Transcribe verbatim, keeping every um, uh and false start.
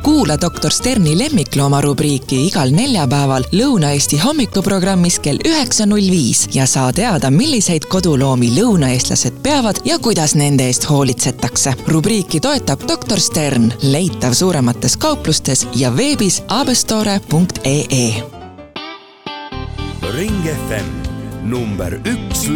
Kuula doktor Sterni lemmiklooma rubriiki igal neljapäeval Lõuna-Eesti hommikuprogrammis kell üheksa null viis ja saa teada, milliseid koduloomi lõunaeestlased peavad ja kuidas nende eest hoolitsetakse. Rubriiki toetab doktor Stern, leitav suuremates kauplustes ja veebis abestore punkt ee. Ring F M number üks